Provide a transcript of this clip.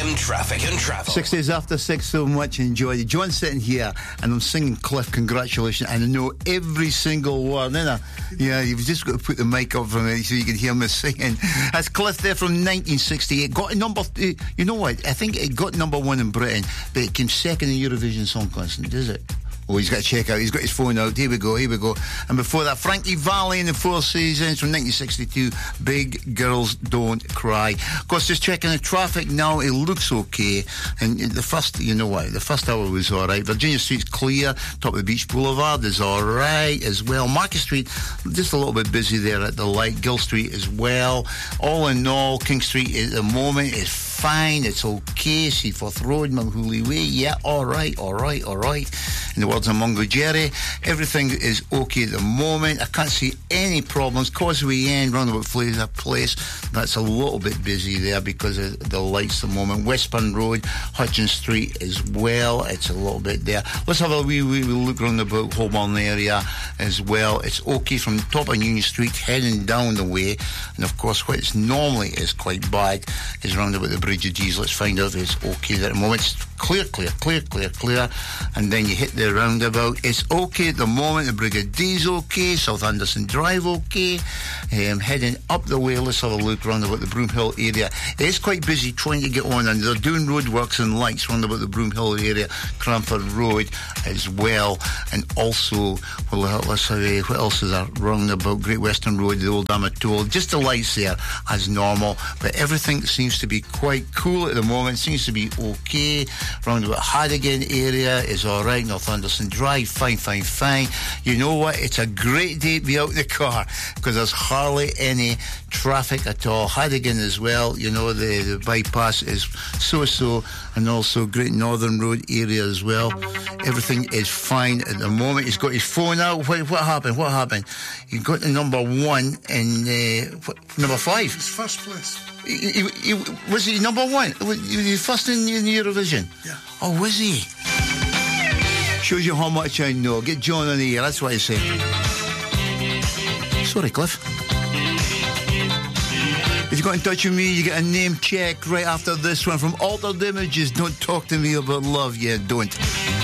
traffic and travel. 6 days after 6, so much enjoyed. John's sitting here and I'm singing Cliff, congratulations, and I know every single word, innit? Yeah, you've just got to put the mic up for me so you can hear me singing. That's Cliff there from 1968. Got a number, you know what? I think it got number one in Britain, but it came second in Eurovision Song Contest, does it? Oh, he's got to check out. He's got his phone out. Here we go. And before that, Frankie Valli in the Four Seasons from 1962. Big Girls Don't Cry. Of course, just checking the traffic now. It looks okay. And the first, you know what? The first hour was all right. Virginia Street's clear. Top of the Beach Boulevard is all right as well. Market Street, just a little bit busy there at the light. Gill Street as well. All in all, King Street at the moment is fine. It's okay. Seaforth Road, Manhooley Way. Yeah, all right. In the words of Mungo Jerry, everything is okay at the moment. I can't see any problems. Causeway End, Roundabout Place, that's a little bit busy there because of the lights at the moment. Westburn Road, Hutchins Street as well. It's a little bit there. Let's have a wee look around about Holborn area as well. It's okay from the top of Union Street heading down the way. And of course, what normally is quite bad is round about the Bridge of Dees. Let's find out if it's okay there at the moment. It's clear. And then you hit the roundabout. It's okay at the moment. The Brigadier's okay. South Anderson Drive okay. Heading up the way, let's have a look round about the Broomhill area. It's quite busy trying to get on, and they're doing roadworks and lights round about the Broomhill area, Cranford Road as well. And also, well, let's say, what else is there round about Great Western Road, the Old Amatoll. Just the lights there as normal, but everything seems to be quite cool at the moment. Seems to be okay. Round about Hadigan area is all right. North Anderson Drive, fine. You know what? It's a great day to be out the car because there's hardly any traffic at all. Hadigan as well, you know, the bypass is so, and also Great Northern Road area as well. Everything is fine at the moment. He's got his phone out. What happened? You got the number one in number 5. It's first place. Was he number one? Was he first in Eurovision? Yeah. Oh, was he? Shows you how much I know. Get John on the air, that's what I say. Sorry, Cliff. If you got in touch with me, you get a name check right after this one from Altered Images. Don't talk to me about love, yeah, don't.